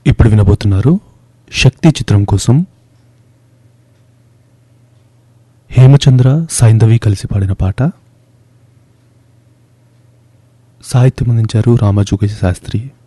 ఇప్పుడు వినబోతున్నారు శక్తి చిత్రం కోసం హేమచంద్ర సైంధవి కలిసి పాడిన పాట. సాహిత్యం అందించారు రామజోగేశ శాస్త్రి.